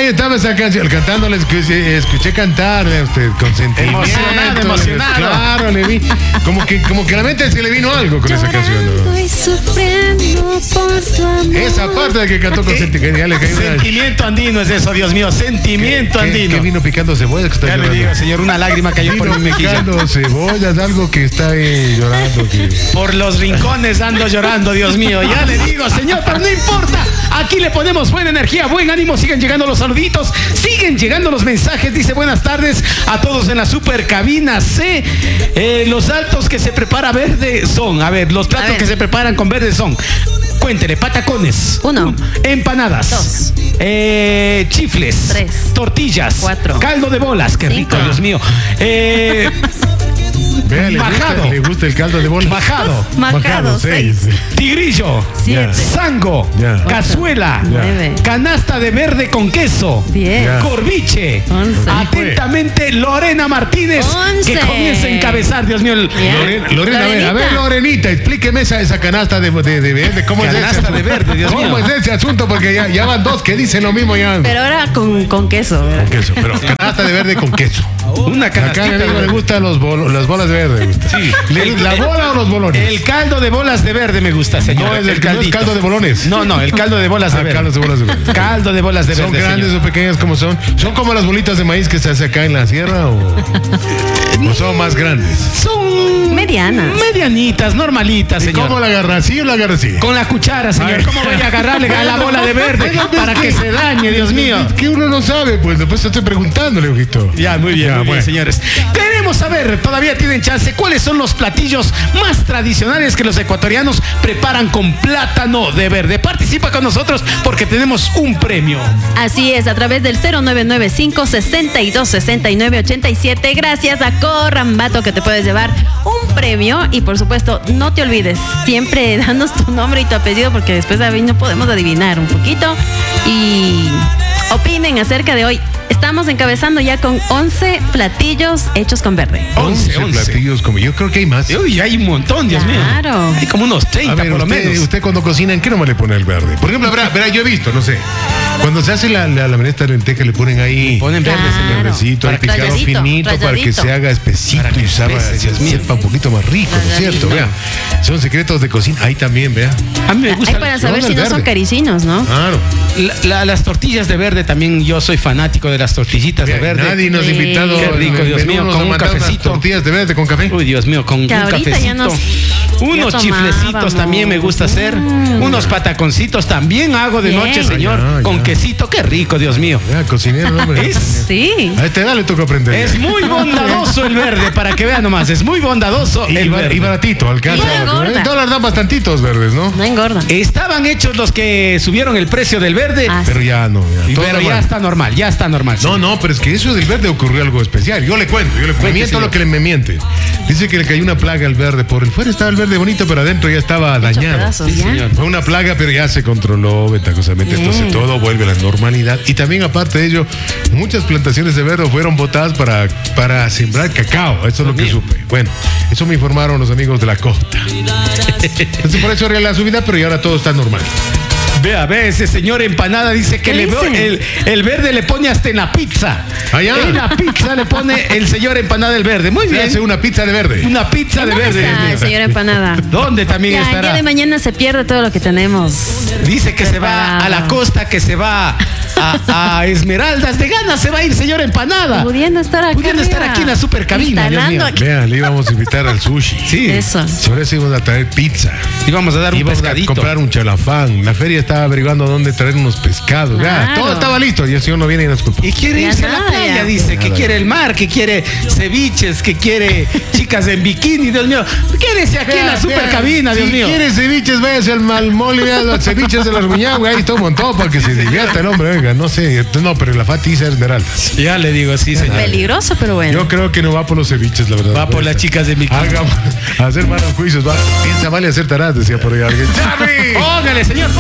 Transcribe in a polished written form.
estaba esa canción, cantándoles, escuché cantarle a usted con sentimiento. Emocionado. Claro, le vi. Como que a la mente se le vino algo con esa canción, ¿no? Y sufriendo por tu amor. Esa parte de que cantó con sentimiento, ya le cayó una... Sentimiento andino es eso, Dios mío, sentimiento andino. ¿Qué vino picando cebolla que está Ya le llorando? digo, señor, una lágrima cayó por mi mejilla. Picando cebollas, algo que está ahí llorando. Por los rincones ando llorando, Dios mío. Ya le digo, señor, pero no importa. Aquí le ponemos buena energía, buen ánimo. Siguen llegando los saluditos, siguen llegando los mensajes. Dice buenas tardes a todos en la super cabina C. Los altos que se prepara verde son, a ver, los platos que se preparan con verde son. Cuéntele, patacones. 1. Empanadas. 2. Chifles. 3. Tortillas. 4. Caldo de bolas, qué rico, 5. Dios mío. Vea, Majado. le gusta el caldo de bola. Majado. Majado, 6. Tigrillo. 7. Sango. Ya. Cazuela. 9. Canasta de verde con queso. 10. Ya. Corviche. 11. Atentamente, Lorena Martínez. 11. Que comienza a encabezar, Dios mío. Lorena, a ver, Lorenita, explíqueme esa canasta de verde. ¿Cómo es Canasta ese de verde, Dios mío. ¿Cómo es ese asunto? Porque ya van dos que dicen lo mismo ya. Pero ahora con queso, ¿verdad? Con queso, pero canasta de verde con queso. Una Acá canastita. a mi amigo de le verde. gustan las bolas de verde. Gusta. Sí. ¿La bola o los bolones? El caldo de bolas de verde me gusta, señor. No, es el caldito. caldo de bolones. No, el caldo de bolas de verde. Caldo de bolas de verde. Caldo de bolas de ¿Son verde. grandes señor. o pequeñas como son? ¿Son como las bolitas de maíz que se hace acá en la sierra o son más grandes? Son Medianas. medianitas, normalitas, ¿Y señor. cómo la agarra? ¿Sí o la agarra así? Con la cuchara, señor. Ay. ¿Cómo voy a agarrarle a la bola de verde para que se dañe, Dios mío? Que uno no sabe, pues después estoy preguntándole, ojito. Ya, muy bien, bueno. señores. Queremos saber, todavía tienen chance, cuáles son los platillos más tradicionales que los ecuatorianos preparan con plátano de verde. Participa con nosotros porque tenemos un premio. Así es, a través del 0995-626987. Gracias a Corrambato que te puedes llevar un premio. Y por supuesto, no te olvides, siempre danos tu nombre y tu apellido porque después ahí no podemos adivinar un poquito. Y opinen acerca de hoy. Estamos encabezando ya con 11 platillos hechos con verde. 11 platillos como yo creo que hay más. Uy, hay un montón, Dios mío. Claro. Hay como unos 30 A ver, por lo menos. usted cuando cocina, ¿en qué nomás le pone el verde? Por ejemplo, verá, yo he visto, no sé, cuando se hace la menestra de lenteja le ponen ahí Ponen verde, Claro. señor. verdecito, ahí picado Rayadito, finito para que rayadito. se haga espesito Para que y espese, Dios mío. sepa un poquito más rico, ¿no es cierto? Vea, son secretos de cocina. Ahí también, vea. A mí me gusta. Hay para saber el si no verde. son caricinos, ¿no? Claro. Las tortillas de verde también, yo soy fanático de las tortillitas de Vea, verde. nadie nos ha Sí. invitado. Qué rico, Dios menú mío, nos con ha un mandado unas cafecito. tortillas de verde con café. Uy, Dios mío, con un Que ahorita ya cafecito. ya Unos chiflecitos tomábamos. también me gusta hacer. Unos pataconcitos también hago de Bien. noche, señor. Ya, con ya. quesito, qué rico, Dios mío. Vea, cocinero, hombre. Sí. A esta edad le toca aprender. Es muy bondadoso el verde, para que vean nomás. Es muy bondadoso el y verde. baratito, alcanza. Y no engorda. El dólar da bastantitos verdes, ¿no? No engorda. Estaban hechos los que subieron el precio del verde. Ah, Pero ya no. Todo Pero ya normal. está normal, ya está normal. No, no, pero es que eso del verde ocurrió algo especial. Yo le cuento, me miento señor. lo que me miente. Dice que le cayó una plaga al verde. Por el fuera estaba el verde bonito, pero adentro ya estaba Hecho dañado. pedazos, Sí, ¿ya? señor. Fue una plaga, pero ya se controló ventajosamente. Bien. Entonces todo vuelve a la normalidad. Y también, aparte de ello, muchas plantaciones de verde fueron botadas para sembrar cacao. Eso es lo que Bien. supe. Bueno, eso me informaron los amigos de la costa. Entonces por eso era la subida, pero ya ahora todo está normal. Vea, ese señor empanada dice que ¿Qué dice? el verde le pone hasta en la pizza. Ah, ya. En la pizza le pone el señor empanada el verde. Muy Se bien. hace una pizza de verde. Una pizza de ¿Dónde verde. está, señora Empanada? ¿Dónde también Ya, el día estará? de mañana se pierde todo lo que tenemos. Dice que se va a la costa, que se va a Esmeraldas. De ganas se va a ir, señora empanada. Pudiendo estar acá. Pudiendo estar arriba. aquí en la supercabina, Dios Instalando mío. aquí. Vea, le íbamos a invitar al sushi. Sí. Eso. Sobre eso íbamos a traer pizza. Íbamos a dar un Íbamos a pescadito. comprar un chalafán. La feria estaba averiguando dónde traer unos pescados. Vea, Claro. todo estaba listo y el señor no viene y nos culpa. Y quiere Ya irse a la nada, playa, ya. dice, que Nada. quiere el mar, que quiere ceviches, que quiere chicas en bikini, Dios mío. Quédese aquí en la supercabina, Dios si mío. quiere ceviches, váyase al Malmol y vea los ceviches de los Ruñagüe. Ahí está un montón para que se divierta el hombre. Venga, no sé. No, pero la Fati dice Esmeraldas. Ya le digo, sí, señor. Peligroso, pero bueno. Yo creo que no va por los ceviches, la verdad. Va por las chicas de bikini. Haga, a hacer malos juicios. Va. Piensa mal y hacer taras, decía por ahí alguien. ¡Charlie! Póngale, señor.